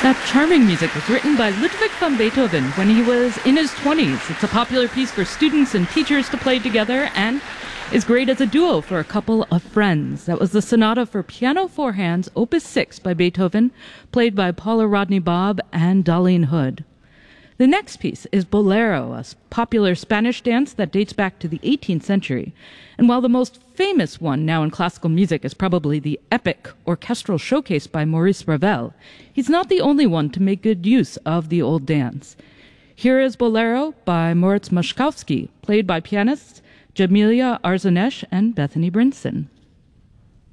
That charming music was written by Ludwig van Beethoven when he was in his 20s. It's a popular piece for students and teachers to play together and is great as a duo for a couple of friends. That was the Sonata for Piano Four Hands, Opus 6 by Beethoven, played by Paula Rodney Bobb and Darlene Hood. The next piece is Bolero, a popular Spanish dance that dates back to the 18th century. And while the most famous one now in classical music is probably the epic orchestral showcase by Maurice Ravel, he's not the only one to make good use of the old dance. Here is Bolero by Moritz Moszkowski, played by pianists Jamilia Arzanesh and Bethany Brinson.